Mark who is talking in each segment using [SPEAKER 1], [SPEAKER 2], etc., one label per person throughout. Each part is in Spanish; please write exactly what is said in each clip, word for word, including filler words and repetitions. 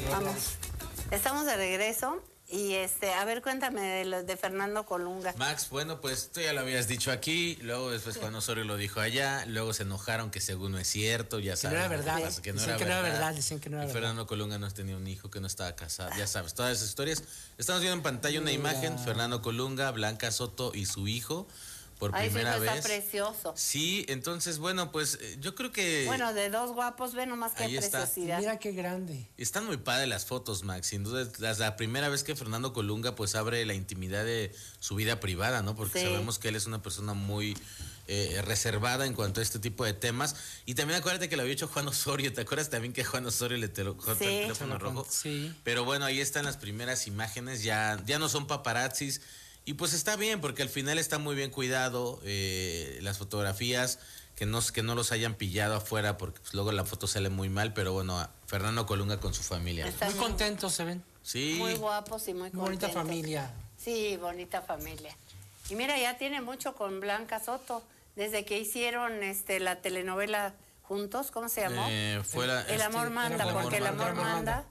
[SPEAKER 1] Vamos. Estamos de regreso. Y este, a ver, cuéntame de los de Fernando Colunga.
[SPEAKER 2] Max, bueno, pues tú ya lo habías dicho aquí, luego después Juan Osorio lo dijo allá, luego se enojaron que según no es cierto, ya sabes.
[SPEAKER 3] Que no era verdad,
[SPEAKER 2] sí. que no
[SPEAKER 3] dicen
[SPEAKER 2] era
[SPEAKER 3] que
[SPEAKER 2] verdad,
[SPEAKER 3] no era verdad, dicen que no era verdad.
[SPEAKER 2] Fernando Colunga no tenía un hijo, que no estaba casado, ya sabes, todas esas historias. Estamos viendo en pantalla una
[SPEAKER 1] Mira.
[SPEAKER 2] imagen, Fernando Colunga, Blanca Soto y su hijo. Por
[SPEAKER 1] Ay,
[SPEAKER 2] primera
[SPEAKER 1] sí,
[SPEAKER 2] vez.
[SPEAKER 1] Está precioso.
[SPEAKER 2] Sí, entonces, bueno, pues yo creo que...
[SPEAKER 1] Bueno, de dos guapos, ve nomás qué preciosidad.
[SPEAKER 3] Mira qué grande.
[SPEAKER 2] Están muy padres las fotos, Max. Sin duda es la primera vez que Fernando Colunga pues abre la intimidad de su vida privada, ¿no? Porque sí. sabemos que él es una persona muy eh, reservada en cuanto a este tipo de temas. Y también acuérdate que lo había hecho Juan Osorio. ¿Te acuerdas también que Juan Osorio le tocó sí. el teléfono rojo?
[SPEAKER 3] Sí.
[SPEAKER 2] Pero bueno, ahí están las primeras imágenes. Ya, ya no son paparazzis. Y pues está bien, porque al final está muy bien cuidado eh, las fotografías, que no, que no los hayan pillado afuera, porque pues, luego la foto sale muy mal, pero bueno, Fernando Colunga con su familia.
[SPEAKER 3] Están muy contentos se ven.
[SPEAKER 2] Sí.
[SPEAKER 1] Muy guapos y muy contentos.
[SPEAKER 3] Bonita familia.
[SPEAKER 1] Sí, bonita familia. Y mira, ya tiene mucho con Blanca Soto, desde que hicieron este la telenovela juntos, ¿cómo se llamó?
[SPEAKER 2] Eh, fue la,
[SPEAKER 1] el amor
[SPEAKER 2] este,
[SPEAKER 1] manda,
[SPEAKER 2] el
[SPEAKER 1] porque el amor
[SPEAKER 2] manda.
[SPEAKER 1] manda.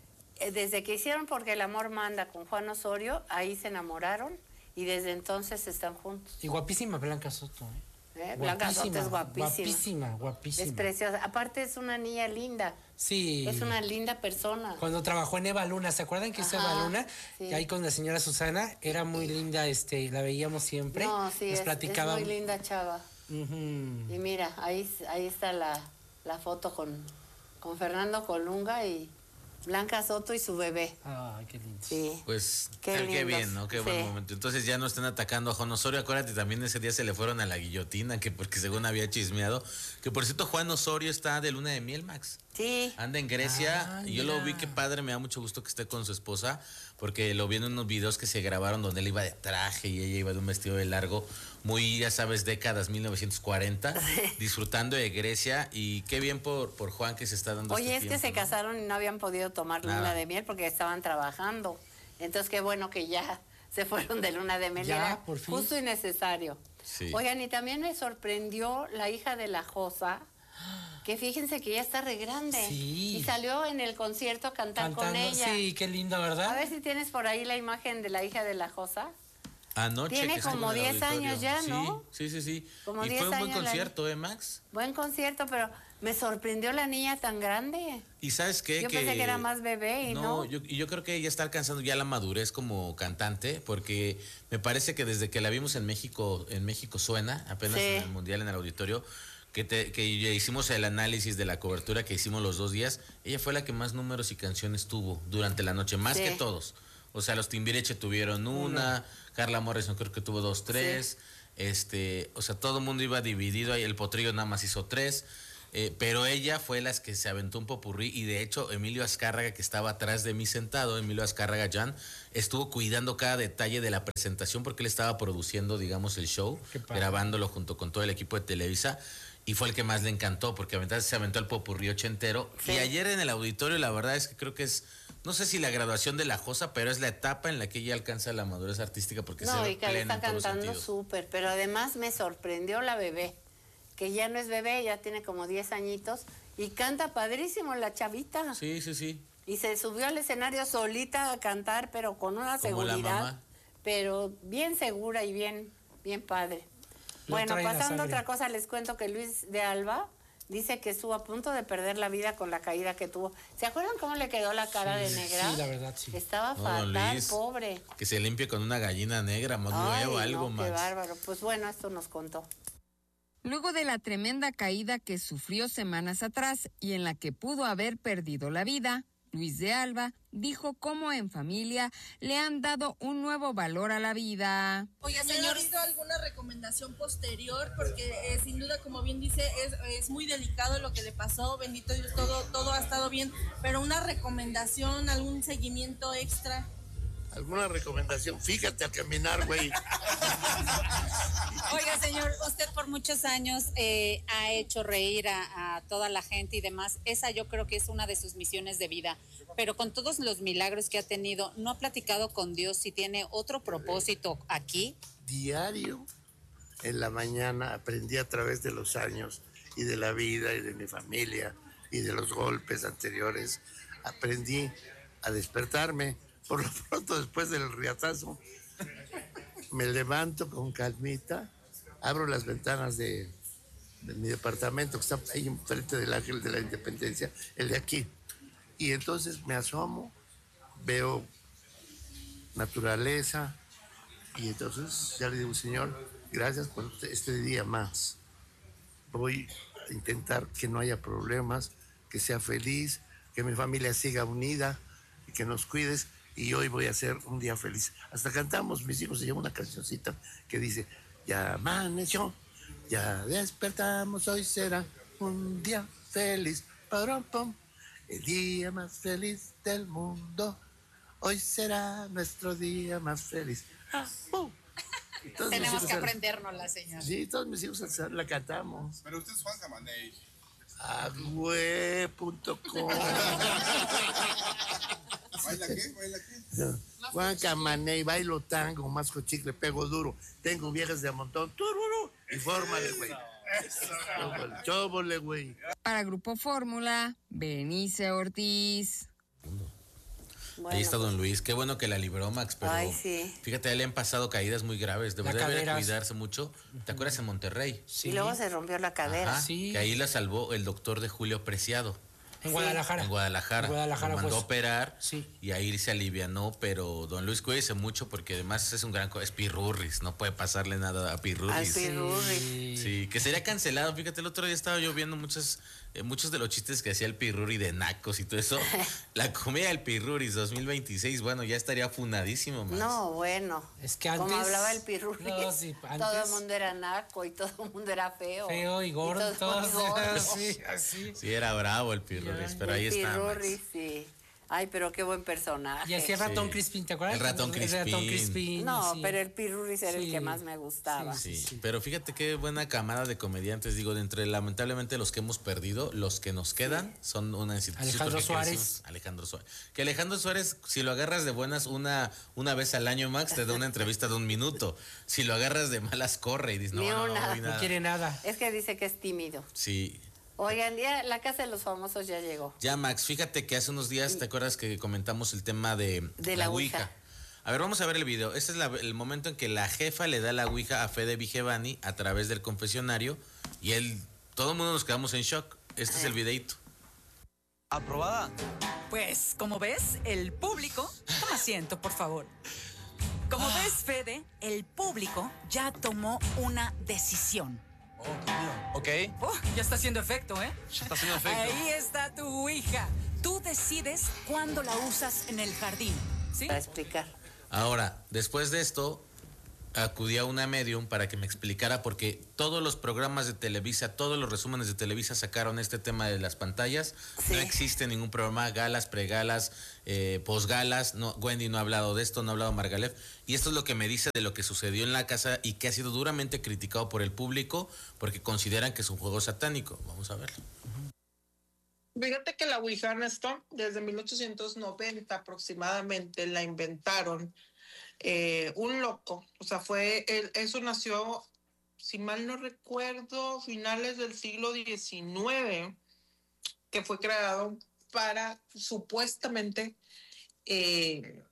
[SPEAKER 1] Desde que hicieron Porque el amor manda con Juan Osorio, ahí se enamoraron y desde entonces están juntos.
[SPEAKER 3] Y guapísima Blanca Soto, ¿eh?
[SPEAKER 1] ¿Eh? Blanca Soto es guapísima.
[SPEAKER 3] Guapísima, guapísima.
[SPEAKER 1] Es preciosa. Aparte es una niña linda.
[SPEAKER 3] Sí.
[SPEAKER 1] Es una linda persona.
[SPEAKER 3] Cuando trabajó en Eva Luna, ¿se acuerdan que es Eva Luna? Sí. Ahí con la señora Susana, era muy linda, este, la veíamos siempre.
[SPEAKER 1] No, sí,
[SPEAKER 3] Nos
[SPEAKER 1] es,
[SPEAKER 3] platicaba.
[SPEAKER 1] es muy linda chava.
[SPEAKER 3] Uh-huh.
[SPEAKER 1] Y mira, ahí, ahí está la, la foto con, con Fernando Colunga y Blanca Soto y su bebé.
[SPEAKER 3] Ay, qué lindo.
[SPEAKER 1] Sí.
[SPEAKER 2] Pues
[SPEAKER 1] qué,
[SPEAKER 2] qué bien, ¿no? Qué
[SPEAKER 1] sí.
[SPEAKER 2] buen momento. Entonces ya no están atacando a Juan Osorio. Acuérdate, también ese día se le fueron a la guillotina, que porque según había chismeado. Que por cierto, Juan Osorio está de luna de miel, Max.
[SPEAKER 1] Sí.
[SPEAKER 2] Anda en Grecia.
[SPEAKER 3] Ah,
[SPEAKER 2] y yo lo vi, qué padre, me da mucho gusto que esté con su esposa, porque lo vi en unos videos que se grabaron donde él iba de traje y ella iba de un vestido de largo, muy, ya sabes, décadas mil novecientos cuarenta, sí. disfrutando de Grecia. Y qué bien por, por Juan que se está dando
[SPEAKER 1] Oye,
[SPEAKER 2] este
[SPEAKER 1] es
[SPEAKER 2] tiempo,
[SPEAKER 1] que se
[SPEAKER 2] ¿no?
[SPEAKER 1] casaron y no habían podido tomar
[SPEAKER 2] Nada.
[SPEAKER 1] luna de miel porque estaban trabajando. Entonces, qué bueno que ya se fueron de luna de miel.
[SPEAKER 3] Ya,
[SPEAKER 1] Era
[SPEAKER 3] por fin.
[SPEAKER 1] justo y necesario.
[SPEAKER 2] Sí.
[SPEAKER 1] Oigan, y también me sorprendió la hija de la Josa, que fíjense que ya está re grande.
[SPEAKER 3] Sí.
[SPEAKER 1] Y salió en el concierto a cantar
[SPEAKER 3] Cantando,
[SPEAKER 1] con ella.
[SPEAKER 3] Sí, qué lindo, ¿verdad?
[SPEAKER 1] A ver si tienes por ahí la imagen de la hija de la Josa.
[SPEAKER 2] Anoche
[SPEAKER 1] Tiene
[SPEAKER 2] que estuvo
[SPEAKER 1] como
[SPEAKER 2] en el
[SPEAKER 1] diez
[SPEAKER 2] auditorio.
[SPEAKER 1] años ya, ¿no?
[SPEAKER 2] Sí, sí, sí. sí.
[SPEAKER 1] Como
[SPEAKER 2] y
[SPEAKER 1] diez
[SPEAKER 2] fue un buen
[SPEAKER 1] años la-
[SPEAKER 2] concierto, ¿eh, Max?
[SPEAKER 1] Buen concierto, pero me sorprendió la niña tan grande.
[SPEAKER 2] ¿Y sabes qué?
[SPEAKER 1] Yo
[SPEAKER 2] que...
[SPEAKER 1] pensé que era más bebé y no.
[SPEAKER 2] No, yo, y yo creo que ella está alcanzando ya la madurez como cantante, porque me parece que desde que la vimos en México, en México Suena, apenas
[SPEAKER 1] Sí.
[SPEAKER 2] en el Mundial en el auditorio, que, te, que ya hicimos el análisis de la cobertura que hicimos los dos días, ella fue la que más números y canciones tuvo durante la noche, más
[SPEAKER 1] Sí.
[SPEAKER 2] que todos. O sea, los Timbiriche tuvieron una, Carla Morrison creo que tuvo dos, tres,
[SPEAKER 1] Sí.
[SPEAKER 2] este, o sea, todo el mundo iba dividido, ahí el Potrillo nada más hizo tres. Eh, pero ella fue las que se aventó un popurrí, y de hecho Emilio Azcárraga, que estaba atrás de mí sentado, Emilio Azcárraga Jan, estuvo cuidando cada detalle de la presentación porque él estaba produciendo, digamos, el show, grabándolo junto con todo el equipo de Televisa, y fue el que más le encantó porque se aventó el popurrí ochentero.
[SPEAKER 1] Sí.
[SPEAKER 2] Y ayer en el auditorio la verdad es que creo que es, no sé si la graduación de la Josa, pero es la etapa en la que ella alcanza la madurez artística, porque se
[SPEAKER 1] No,
[SPEAKER 2] ve
[SPEAKER 1] y que
[SPEAKER 2] plena
[SPEAKER 1] está
[SPEAKER 2] en todos los
[SPEAKER 1] cantando
[SPEAKER 2] sentidos.
[SPEAKER 1] súper, pero además me sorprendió la bebé, que ya no es bebé, ya tiene como diez añitos y canta padrísimo la chavita.
[SPEAKER 2] Sí, sí, sí.
[SPEAKER 1] Y se subió al escenario solita a cantar, pero con una
[SPEAKER 2] Como la
[SPEAKER 1] seguridad,
[SPEAKER 2] mamá.
[SPEAKER 1] pero bien segura y bien, bien padre.
[SPEAKER 3] Lo
[SPEAKER 1] Bueno,
[SPEAKER 3] trae la
[SPEAKER 1] pasando a
[SPEAKER 3] sangre.
[SPEAKER 1] otra cosa, les cuento que Luis de Alba dice que estuvo a punto de perder la vida con la caída que tuvo. ¿Se acuerdan cómo le quedó la cara
[SPEAKER 3] Sí,
[SPEAKER 1] de negra?
[SPEAKER 3] sí, la verdad, sí.
[SPEAKER 1] Estaba
[SPEAKER 2] No,
[SPEAKER 1] fatal,
[SPEAKER 2] Luis,
[SPEAKER 1] pobre.
[SPEAKER 2] Que se limpie con una gallina negra, más
[SPEAKER 1] Ay,
[SPEAKER 2] nuevo, algo
[SPEAKER 1] no,
[SPEAKER 2] más.
[SPEAKER 1] qué bárbaro. Pues bueno, esto nos contó.
[SPEAKER 4] Luego de la tremenda caída que sufrió semanas atrás y en la que pudo haber perdido la vida, Luis de Alba dijo cómo en familia le han dado un nuevo valor a la vida.
[SPEAKER 5] Oiga, señor, ¿ha habido alguna recomendación posterior? Porque eh, sin duda, como bien dice, es, es muy delicado lo que le pasó, bendito Dios, todo, todo ha estado bien, pero una recomendación, algún seguimiento extra.
[SPEAKER 6] ¿Alguna recomendación? Fíjate al caminar, güey.
[SPEAKER 7] Oiga, señor, usted por muchos años eh, ha hecho reír a, a toda la gente y demás. Esa yo creo que es una de sus misiones de vida. Pero con todos los milagros que ha tenido, ¿no ha platicado con Dios si tiene otro propósito aquí?
[SPEAKER 6] Diario, en la mañana, aprendí a través de los años y de la vida y de mi familia y de los golpes anteriores aprendí a despertarme. Por lo pronto, después del riatazo, me levanto con calmita, abro las ventanas de, de mi departamento, que está ahí enfrente del Ángel de la Independencia, el de aquí. Y entonces me asomo, veo naturaleza, y entonces ya le digo, Señor, gracias por este día más. Voy a intentar que no haya problemas, que sea feliz, que mi familia siga unida y que nos cuides. Y hoy voy a hacer un día feliz. Hasta cantamos, mis hijos, se llama una cancioncita que dice, ya amaneció, ya despertamos, hoy será un día feliz. Param, pam, el día más feliz del mundo. Hoy será nuestro día más feliz. Ah, uh.
[SPEAKER 7] Tenemos que aprendérnosla, señor.
[SPEAKER 6] Sí, todos mis hijos la cantamos.
[SPEAKER 8] Pero usted es Juan Camaney.
[SPEAKER 6] Agüe punto com.
[SPEAKER 8] ¿Baila qué? ¿Baila qué?
[SPEAKER 6] Juan Camaney, bailo tango, masco chicle, pego duro. Tengo viejas de a montón. Tururu, y fórmale, güey. Chóbole, güey.
[SPEAKER 4] Para Grupo Fórmula, Benice Ortiz.
[SPEAKER 1] Bueno,
[SPEAKER 2] Ahí está
[SPEAKER 1] pues,
[SPEAKER 2] don Luis, qué bueno que la libró Max, pero
[SPEAKER 1] Ay, sí.
[SPEAKER 2] fíjate, a él le han pasado caídas muy graves,
[SPEAKER 3] La
[SPEAKER 2] debería
[SPEAKER 3] cadera.
[SPEAKER 2] cuidarse mucho. ¿Te acuerdas en Monterrey?
[SPEAKER 3] Sí.
[SPEAKER 1] Y luego se rompió la cadera.
[SPEAKER 2] Ajá,
[SPEAKER 3] Sí.
[SPEAKER 2] que ahí la salvó el doctor de Julio Preciado.
[SPEAKER 3] En Guadalajara.
[SPEAKER 2] En Guadalajara.
[SPEAKER 3] En Guadalajara,
[SPEAKER 2] Lo mandó
[SPEAKER 3] pues.
[SPEAKER 2] a operar
[SPEAKER 3] Sí.
[SPEAKER 2] y ahí se alivianó, pero don Luis, cuídese mucho porque además es un gran... co- Es Pirurris, no puede pasarle nada a
[SPEAKER 1] Al
[SPEAKER 2] Pirurris.
[SPEAKER 1] Pirurri.
[SPEAKER 2] Sí, que sería cancelado. Fíjate, el otro día estaba yo viendo muchos, eh, muchos de los chistes que hacía el Pirurri de nacos y todo eso. La comedia del Pirurris dos mil veintiséis, bueno, ya estaría funadísimo, Max.
[SPEAKER 1] No, bueno.
[SPEAKER 3] Es que
[SPEAKER 1] Como
[SPEAKER 3] antes-
[SPEAKER 1] hablaba el Pirurri,
[SPEAKER 3] No, sí,
[SPEAKER 1] todo
[SPEAKER 3] antes-
[SPEAKER 1] el mundo era naco y todo el mundo era feo.
[SPEAKER 3] Feo y gordo.
[SPEAKER 1] todo muy gordo.
[SPEAKER 3] Sí, así.
[SPEAKER 2] Sí, era bravo el Pirurris, pero ahí
[SPEAKER 1] el
[SPEAKER 2] está, Max.
[SPEAKER 1] Pirurri, sí. Ay, pero qué buen personaje.
[SPEAKER 3] Y hacía ratón
[SPEAKER 2] Sí.
[SPEAKER 3] Crispín, ¿te acuerdas?
[SPEAKER 2] El ratón
[SPEAKER 3] El ratón
[SPEAKER 2] Crispín.
[SPEAKER 3] Crispín.
[SPEAKER 1] No,
[SPEAKER 3] sí.
[SPEAKER 1] pero el Pirurris era el
[SPEAKER 3] Sí.
[SPEAKER 1] que más me gustaba.
[SPEAKER 2] Sí,
[SPEAKER 3] sí.
[SPEAKER 2] pero fíjate qué buena camada de comediantes, digo, de entre lamentablemente los que hemos perdido, los que nos quedan son una institución.
[SPEAKER 3] Alejandro
[SPEAKER 2] porque
[SPEAKER 3] Suárez.
[SPEAKER 2] crecimos- Alejandro Suárez. Que Alejandro Suárez, si lo agarras de buenas una, una vez al año, Max, te da una entrevista de un minuto. Si lo agarras de malas, corre y dices, no,
[SPEAKER 1] Ni
[SPEAKER 2] no,
[SPEAKER 1] una.
[SPEAKER 2] no, voy
[SPEAKER 3] No
[SPEAKER 2] nada.
[SPEAKER 3] quiere nada.
[SPEAKER 1] Es que dice que es tímido.
[SPEAKER 2] Sí.
[SPEAKER 1] Oigan, ya la casa de los famosos ya llegó.
[SPEAKER 2] Ya, Max, fíjate que hace unos días, ¿te acuerdas que comentamos el tema de,
[SPEAKER 1] De la Ouija.
[SPEAKER 2] A ver, vamos a ver el video. Este es la- el momento en que la jefa le da la Ouija a Fede Vigevani a través del confesionario y él, todo el mundo nos quedamos en shock. Este es el videito.
[SPEAKER 9] ¿Aprobada?
[SPEAKER 10] Pues, como ves, el público... Toma asiento, por favor. Como ves, Fede, el público ya tomó una decisión.
[SPEAKER 9] Ok.
[SPEAKER 10] Oh, ya está haciendo efecto, ¿eh?
[SPEAKER 9] Ya está haciendo efecto.
[SPEAKER 10] Ahí está tu hija. Tú decides cuándo la usas en el jardín, ¿sí?
[SPEAKER 1] Para explicar.
[SPEAKER 2] Ahora, después de esto, acudí a una medium para que me explicara porque todos los programas de Televisa, todos los resúmenes de Televisa sacaron este tema de las pantallas.
[SPEAKER 1] Sí.
[SPEAKER 2] No existe ningún programa, galas, pregalas, eh, posgalas. No, Wendy no ha hablado de esto, no ha hablado Margalef. Y esto es lo que me dice de lo que sucedió en la casa y que ha sido duramente criticado por el público porque consideran que es un juego satánico. Vamos a verlo.
[SPEAKER 11] Fíjate que la Ouija, Ernesto, desde mil ochocientos noventa aproximadamente la inventaron eh, un loco. O sea, fue, el, eso nació, si mal no recuerdo, finales del siglo diecinueve, que fue creado para supuestamente eh,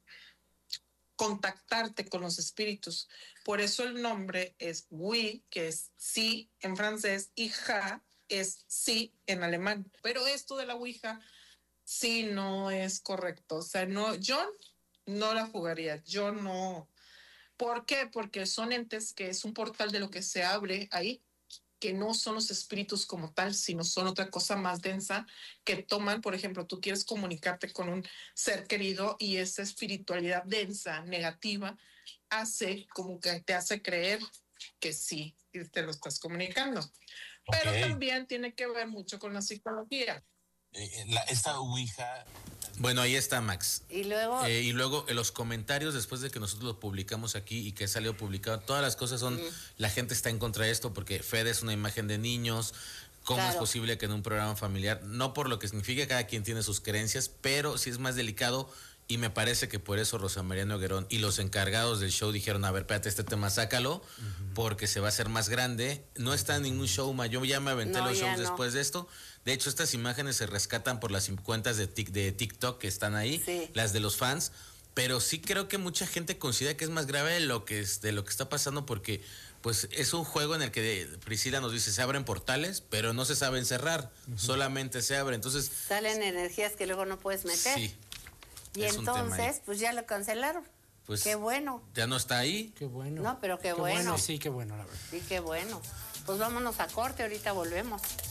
[SPEAKER 11] contactarte con los espíritus. Por eso el nombre es Wii, que es sí en francés, y Ja es sí en alemán. Pero esto de la Ouija sí no es correcto. O sea, no, yo no la jugaría. Yo no. ¿Por qué? Porque son entes que es un portal de lo que se abre ahí, que no son los espíritus como tal, sino son otra cosa más densa que toman. Por ejemplo, tú quieres comunicarte con un ser querido y esa espiritualidad densa, negativa, hace como que te hace creer que sí, y te lo estás comunicando. Pero
[SPEAKER 2] Ok.
[SPEAKER 11] también tiene que ver mucho con la psicología.
[SPEAKER 2] Eh, la- esta Ouija. Bueno, ahí está, Max.
[SPEAKER 1] Y luego,
[SPEAKER 2] Eh, y luego en los comentarios, después de que nosotros lo publicamos aquí y que salió publicado, todas las cosas son, la gente está en contra de esto porque Fede es una imagen de niños. ¿Cómo
[SPEAKER 1] Claro.
[SPEAKER 2] es posible que en un programa familiar, no por lo que significa, cada quien tiene sus creencias, pero sí es más delicado Y me parece que por eso Rosa María Noguerón y los encargados del show dijeron, a ver, espérate, este tema sácalo, uh-huh. porque se va a hacer más grande. No está en ningún show más. Yo ya me aventé no, los shows no. después de esto. De hecho, estas imágenes se rescatan por las cuentas de, tic, de TikTok que están ahí, sí. las de los fans. Pero sí creo que mucha gente considera que es más grave de lo que, es, de lo que está pasando, porque pues es un juego en el que Priscila nos dice, se abren portales, pero no se saben cerrar, uh-huh. solamente se abren. Entonces
[SPEAKER 1] salen energías que luego no puedes meter.
[SPEAKER 2] Sí.
[SPEAKER 1] Y entonces, pues ya lo cancelaron. Pues qué bueno.
[SPEAKER 2] Ya no está ahí.
[SPEAKER 3] Qué bueno.
[SPEAKER 1] No, pero qué,
[SPEAKER 3] qué
[SPEAKER 1] bueno.
[SPEAKER 3] bueno. Sí, qué bueno, la verdad.
[SPEAKER 1] Sí, qué bueno. Pues vámonos a corte, ahorita volvemos.